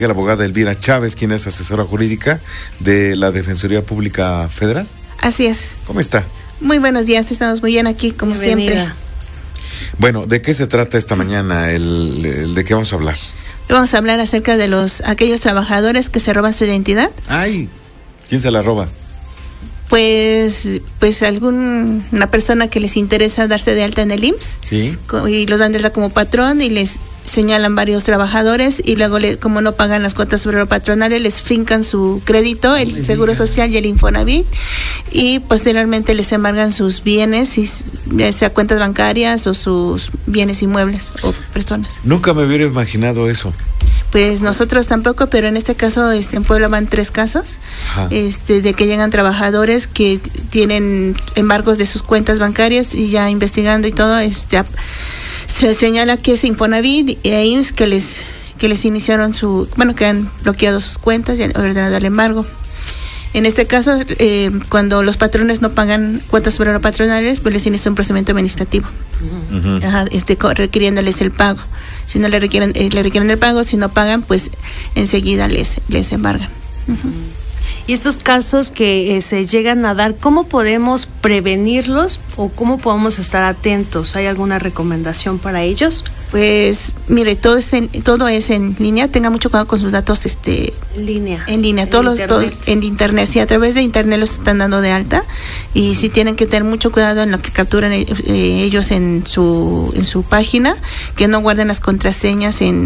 La abogada Elvira Chávez, quien es asesora jurídica de la Defensoría Pública Federal. Así es. ¿Cómo está? Muy buenos días, estamos muy bien aquí, como Bienvenida. siempre. Bueno, ¿de qué se trata esta mañana? ¿De qué vamos a hablar? Vamos a hablar acerca de aquellos trabajadores que se roban su identidad. ¡Ay! ¿Quién se la roba? Pues alguna persona que les interesa darse de alta en el IMSS. Sí. Y los dan de alta como patrón y les señalan varios trabajadores y luego como no pagan las cuotas patronales les fincan su crédito, el Seguro Social y el Infonavit, y posteriormente les embargan sus bienes, ya sea cuentas bancarias o sus bienes inmuebles o personas. Nunca me hubiera imaginado eso. Pues nosotros tampoco, pero en este caso en Puebla van 3 casos de que llegan trabajadores que tienen embargos de sus cuentas bancarias, y ya investigando y todo, se señala que es Infonavit e IMSS que les iniciaron que han bloqueado sus cuentas y han ordenado el embargo. En este caso, cuando los patrones no pagan cuotas patronales, pues les inicia un procedimiento administrativo, requiriéndoles el pago. Si no le requieren el pago, si no pagan, pues enseguida les embargan. Y estos casos que se llegan a dar, ¿cómo podemos prevenirlos o cómo podemos estar atentos? ¿Hay alguna recomendación para ellos? Pues mire, todo es en línea. Tenga mucho cuidado con sus datos en línea. Todos en internet. Sí, a través de internet los están dando de alta, y sí tienen que tener mucho cuidado en lo que capturan ellos en su página, que no guarden las contraseñas en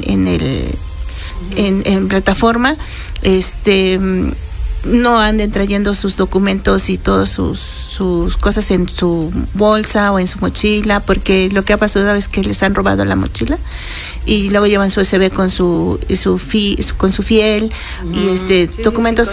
plataforma. No anden trayendo sus documentos y todas sus cosas en su bolsa o en su mochila, porque lo que ha pasado es que les han robado la mochila y luego llevan su USB con su fiel y documentos,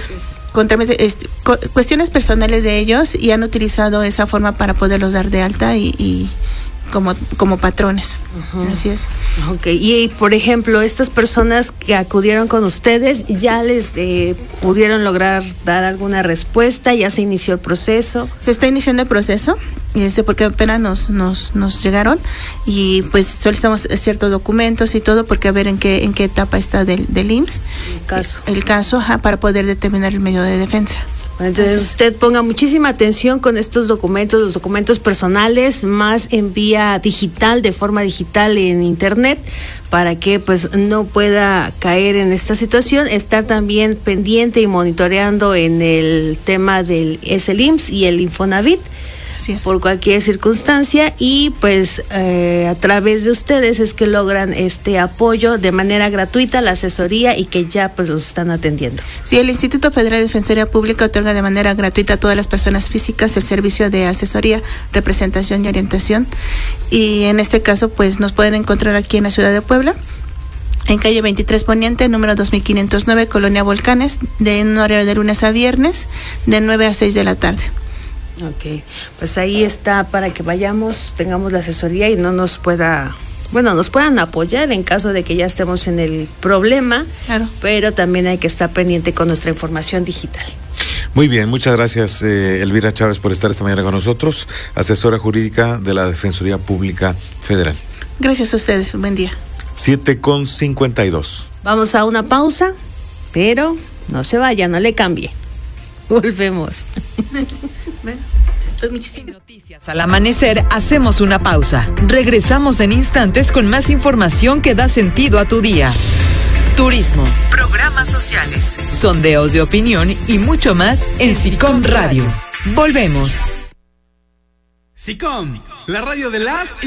cuestiones personales de ellos, y han utilizado esa forma para poderlos dar de alta y como patrones. Así es. Okay. Y por ejemplo, estas personas que acudieron con ustedes, ¿ya les pudieron lograr dar alguna respuesta? ¿Ya se inició el proceso? Se está iniciando el proceso, porque apenas nos llegaron, y pues solicitamos ciertos documentos y todo, porque a ver en qué etapa está del IMSS el caso para poder determinar el medio de defensa. Entonces usted ponga muchísima atención con estos documentos, los documentos personales, más en vía digital, de forma digital en internet, para que pues no pueda caer en esta situación. Estar también pendiente y monitoreando en el tema del IMSS y el Infonavit, por cualquier circunstancia, y pues a través de ustedes es que logran este apoyo de manera gratuita, la asesoría, y que ya pues los están atendiendo. Sí, el Instituto Federal de Defensoría Pública otorga de manera gratuita a todas las personas físicas el servicio de asesoría, representación y orientación, y en este caso pues nos pueden encontrar aquí en la ciudad de Puebla, en calle 23 Poniente, número 2509, Colonia Volcanes, de un horario de lunes a viernes, de 9 a 6 de la tarde. Ok, pues ahí está para que vayamos, tengamos la asesoría y nos puedan apoyar en caso de que ya estemos en el problema, claro. Pero también hay que estar pendiente con nuestra información digital. Muy bien, muchas gracias Elvira Chávez por estar esta mañana con nosotros, asesora jurídica de la Defensoría Pública Federal. Gracias a ustedes, un buen día. 7:52. Vamos a una pausa, pero no se vaya, no le cambie. Volvemos. En Noticias al Amanecer hacemos una pausa. Regresamos en instantes con más información que da sentido a tu día. Turismo, programas sociales, sondeos de opinión y mucho más en SICOM Radio. Volvemos. SICOM, la radio de las